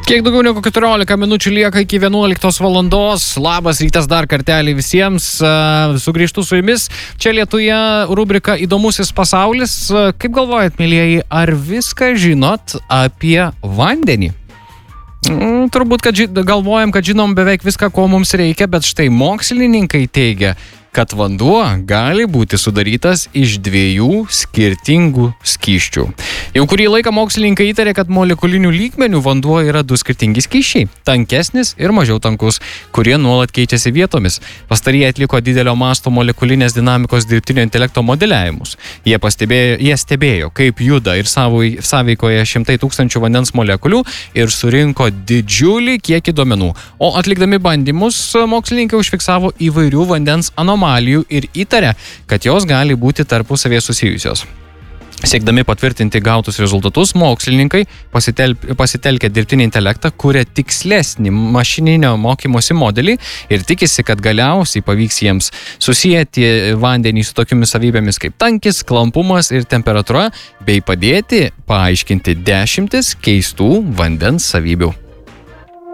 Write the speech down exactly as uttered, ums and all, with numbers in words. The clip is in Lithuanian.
Kiek daugiau negu keturiolika minučių lieka iki vienuoliktos valandos. Labas rytas dar kartelį visiems. Sugrįžtu su jumis. Čia Lietuvė rubrika Įdomusis pasaulis. Kaip galvojat, mėlyjeji, ar viską žinot apie vandenį? Mm, turbūt, kad ži- galvojam, kad žinom beveik viską, ko mums reikia, bet štai mokslininkai teigia, kad vanduo gali būti sudarytas iš dviejų skirtingų skysčių. Jau kurį laiką mokslininkai įtarė, kad molekulinių lygmenių vanduo yra du skirtingi skysčiai – tankesnis ir mažiau tankus, kurie nuolat keičiasi vietomis. Pastarieji atliko didelio masto molekulinės dinamikos dirbtinio intelekto modeliavimus. Jie, pastebėjo, jie stebėjo, kaip juda ir sąveikoje šimtai tūkstančių vandens molekulių ir surinko didžiulį kiekį duomenų. O atlikdami bandymus, mokslininkai užfiksavo įvairių vandens anomalijų ir įtarė, kad jos gali būti tarpusavėje susijusios. Siekdami patvirtinti gautus rezultatus, mokslininkai pasitel, pasitelkę dirbtinį intelektą kuria tikslesnį mašininio mokymosi modelį ir tikisi, kad galiausiai pavyks jiems susijęti vandenį su tokiomis savybėmis kaip tankis, klampumas ir temperatūra, bei padėti paaiškinti dešimtis keistų vandens savybių.